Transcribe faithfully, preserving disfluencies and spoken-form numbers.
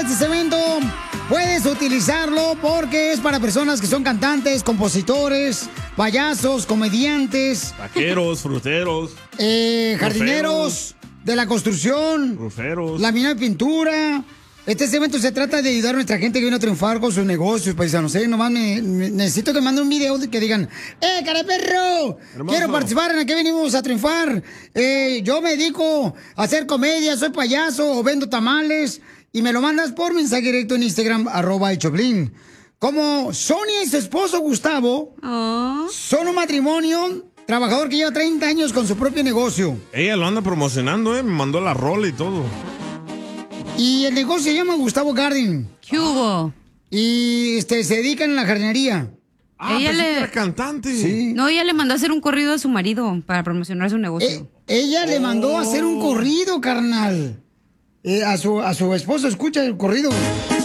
este segmento puedes utilizarlo porque es para personas que son cantantes, compositores, payasos, comediantes, Vaqueros, fruteros, eh, jardineros ruferos, de la construcción, ruferos. laminado de pintura. Este segmento se trata de ayudar a nuestra gente que viene a triunfar con sus negocios, paisanos. ¿eh? Nomás me, me- necesito que manden un video de que digan, ¡eh, cara de perro! Hermoso. Quiero participar en el que venimos a triunfar. Eh, yo me dedico a hacer comedia, soy payaso o vendo tamales. Y me lo mandas por mensaje directo en Instagram, arroba el Choplin. Como Sonia y su esposo Gustavo son un matrimonio trabajador que lleva treinta años con su propio negocio. Ella lo anda promocionando, ¿eh? Me mandó la rola y todo. Y el negocio se llama Gustavo Garden. ¿Qué hubo? Y este, se dedican a la jardinería. Ah, Ella pensé le- que era cantante. Sí. No, ella le mandó a hacer un corrido a su marido para promocionar su negocio. Eh, ella le mandó a hacer un corrido, carnal. Eh, a, su, a su esposo, escucha el corrido.